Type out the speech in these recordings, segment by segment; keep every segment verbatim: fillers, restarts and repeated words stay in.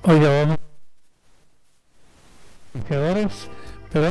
Oiga, vamos jugadores, pero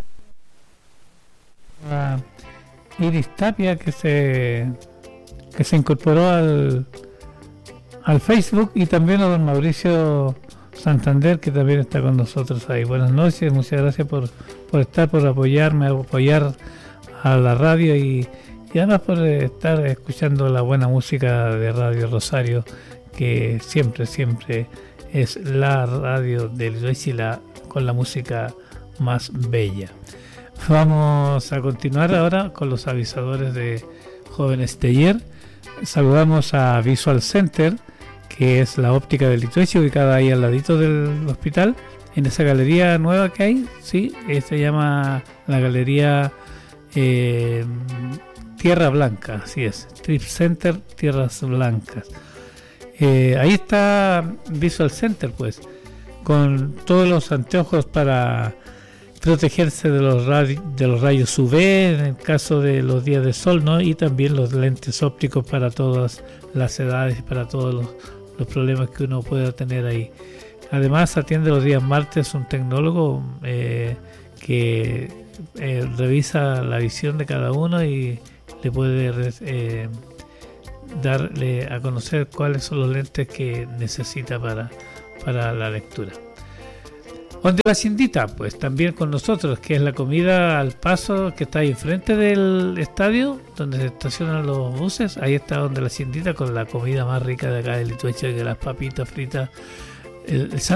a Iris Tapia que se que se incorporó al al Facebook, y también a don Mauricio Santander, que también está con nosotros ahí. Buenas noches, muchas gracias por, por estar, por apoyarme, apoyar a la radio y, y además por estar escuchando la buena música de Radio Rosario, que siempre, siempre es la radio del Huachila con la música más bella. Vamos a continuar ahora con los avisadores de Jóvenes Taller. Saludamos a Visual Center, que es la óptica del Litueche, ubicada ahí al ladito del hospital, en esa galería nueva que hay, sí, se llama la galería eh, Tierra Blanca, así es, Trip Center Tierras Blancas. Eh, ahí está Visual Center, pues, con todos los anteojos para protegerse de los rayos, de los rayos U V en el caso de los días de sol, ¿no? Y también los lentes ópticos para todas las edades, para todos los, los problemas que uno pueda tener ahí. Además, atiende los días martes un tecnólogo eh, que eh, revisa la visión de cada uno y le puede eh, darle a conocer cuáles son los lentes que necesita para, para la lectura. ¿Dónde la Haciendita? Pues también con nosotros, que es la comida al paso que está ahí enfrente del estadio, donde se estacionan los buses. Ahí está Donde la Haciendita, con la comida más rica de acá de Litueche, que las papitas fritas, el, el